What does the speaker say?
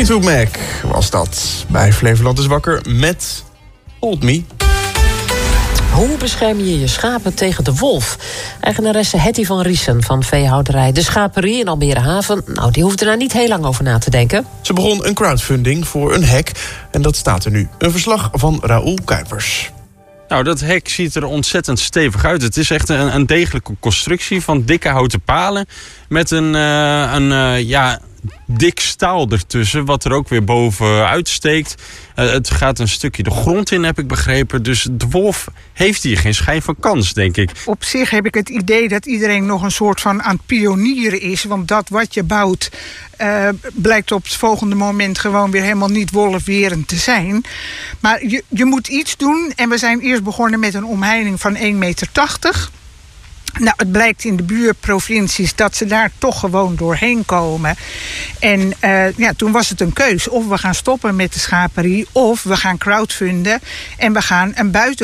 Fleetwood Mac was dat. Bij Flevoland is wakker met Hold Me. Hoe bescherm je je schapen tegen de wolf? Eigenaresse Hetty van Riesen van veehouderij De Schaperie in Almere Haven. Nou, die hoeft er nou niet heel lang over na te denken. Ze begon een crowdfunding voor een hek en dat staat er nu. Een verslag van Raoul Kuipers. Nou, dat hek ziet er ontzettend stevig uit. Het is echt een degelijke constructie van dikke houten palen met een dik staal ertussen, wat er ook weer bovenuit steekt. Het gaat een stukje de grond in, heb ik begrepen. Dus de wolf heeft hier geen schijn van kans, denk ik. Op zich heb ik het idee dat iedereen nog een soort van aan het pionieren is. Want dat wat je bouwt blijkt op het volgende moment gewoon weer helemaal niet wolfwerend te zijn. Maar je moet iets doen. En we zijn eerst begonnen met een omheining van 1,80 meter. Nou, het blijkt in de buurprovincies dat ze daar toch gewoon doorheen komen. En toen was het een keus. Of we gaan stoppen met de schaperie, of we gaan crowdfunden en we gaan een